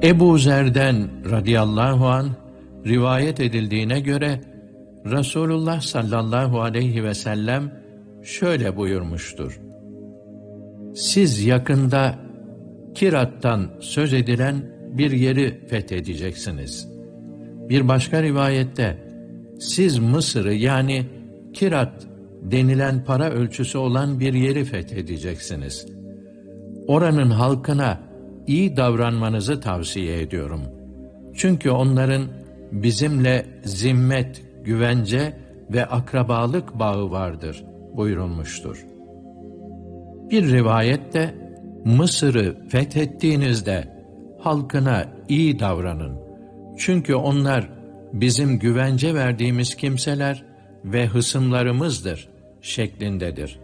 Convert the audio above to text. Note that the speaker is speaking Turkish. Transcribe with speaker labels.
Speaker 1: Ebu Zer'den radıyallahu anh rivayet edildiğine göre Resulullah sallallahu aleyhi ve sellem şöyle buyurmuştur: Siz yakında Kirat'tan söz edilen bir yeri fethedeceksiniz. Bir başka rivayette siz Mısır'ı, yani Kirat denilen para ölçüsü olan bir yeri fethedeceksiniz. Oranın halkına iyi davranmanızı tavsiye ediyorum. Çünkü onların bizimle zimmet, güvence ve akrabalık bağı vardır buyurulmuştur. Bir rivayette Mısır'ı fethettiğinizde halkına iyi davranın. Çünkü onlar bizim güvence verdiğimiz kimseler ve hısımlarımızdır şeklindedir.